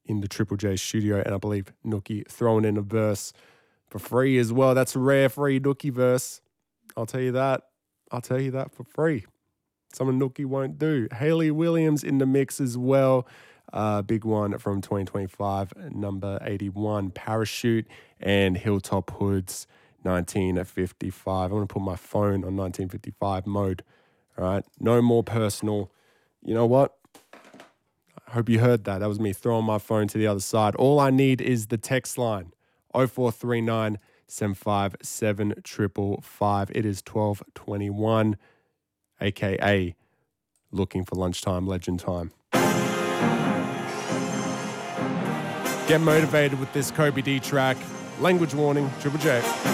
in the Triple J studio, and I believe Nookie throwing in a verse for free as well. That's a rare free Nookie verse. I'll tell you that. I'll tell you that for free. Something Nookie won't do. Hayley Williams in the mix as well. Big one from 2025, number 81, Parachute, and Hilltop Hoods, 1955. I'm going to put my phone on 1955 mode. All right. No more personal. You know what? I hope you heard that. That was me throwing my phone to the other side. All I need is the text line, 0439 757 555. It is 12:21, a.k.a. looking for lunchtime legend time. Get motivated with this Kobe D track. Language warning, Triple J.